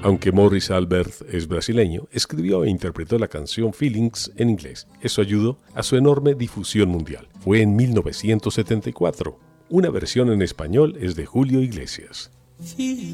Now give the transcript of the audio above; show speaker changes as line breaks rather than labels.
Aunque Morris Albert es brasileño, escribió e interpretó la canción Feelings en inglés. Eso ayudó a su enorme difusión mundial. Fue en 1974. Una versión en español es de Julio Iglesias.